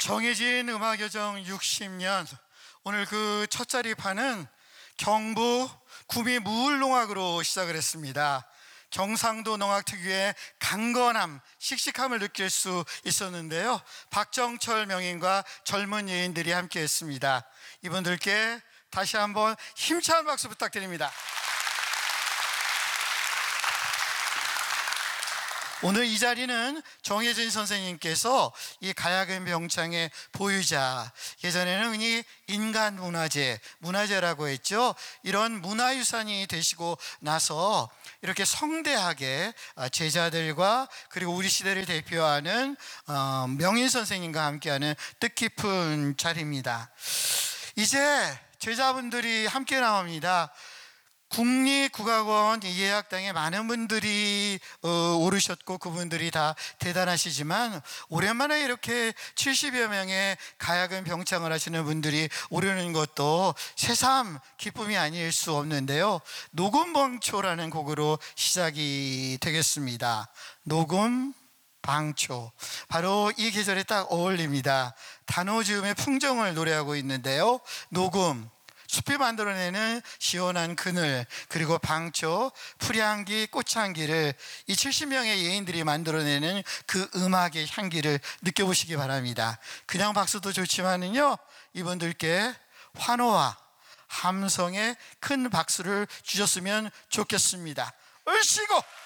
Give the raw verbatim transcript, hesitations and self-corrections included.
정해진 음악여정 육십 년, 오늘 그 첫 자리판은 경부 구미 무울농악으로 시작을 했습니다. 경상도 농악 특유의 강건함, 씩씩함을 느낄 수 있었는데요, 박정철 명인과 젊은 예인들이 함께 했습니다. 이분들께 다시 한번 힘찬 박수 부탁드립니다. 오늘 이 자리는 정혜진 선생님께서 이 가야금 병창의 보유자, 예전에는 흔히 인간문화재, 문화재라고 했죠. 이런 문화유산이 되시고 나서 이렇게 성대하게 제자들과 그리고 우리 시대를 대표하는 명인 선생님과 함께하는 뜻깊은 자리입니다. 이제 제자분들이 함께 나옵니다. 국립국악원 예약당에 많은 분들이 어, 오르셨고 그분들이 다 대단하시지만, 오랜만에 이렇게 칠십여 명의 가야금 병창을 하시는 분들이 오르는 것도 새삼 기쁨이 아닐 수 없는데요, 녹음방초라는 곡으로 시작이 되겠습니다. 녹음 방초, 바로 이 계절에 딱 어울립니다. 단오지음의 풍정을 노래하고 있는데요, 녹음, 숲이 만들어내는 시원한 그늘, 그리고 방초, 풀향기, 꽃향기를 이 칠십 명의 예인들이 만들어내는 그 음악의 향기를 느껴보시기 바랍니다. 그냥 박수도 좋지만은요, 이분들께 환호와 함성의 큰 박수를 주셨으면 좋겠습니다. 얼씨고